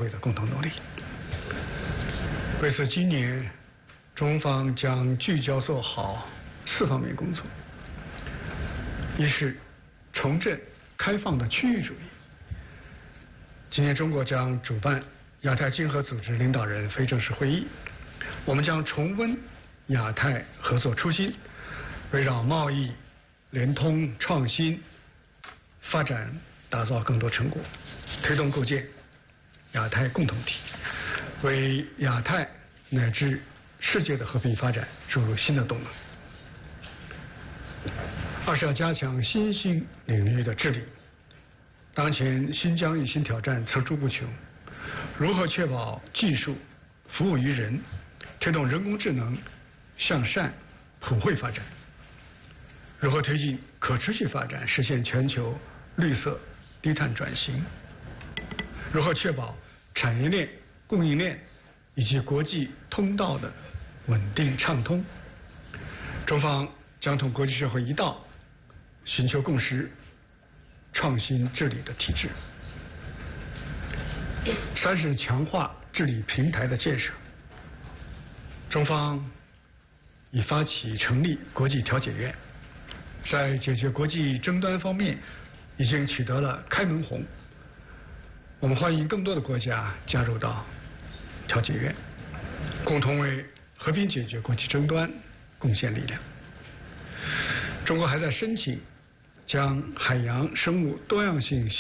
会的共同努力。为此，今年中方将聚焦做好4方面工作：一是重振开放的区域主义。今年中国将主办亚太经合组织领导人非正式会议，我们将重温亚太合作初心，围绕贸易、联通、创新、发展，打造更多成果，推动构建亚太共同体，为亚太乃至世界的和平发展注入新的动能。二是要加强新兴领域的治理。当前新疆与新挑战层出不穷，如何确保技术服务于人，推动人工智能向善普惠发展？如何推进可持续发展，实现全球绿色低碳转型？如何确保产业链、供应链以及国际通道的稳定畅通？中方将同国际社会一道，寻求共识，创新治理的体制。三是强化治理平台的建设。中方已发起成立国际调解院，在解决国际争端方面已经取得了开门红。我们欢迎更多的国家加入到调解院，共同为和平解决国际争端贡献力量。中国还在申请将海洋生物多样性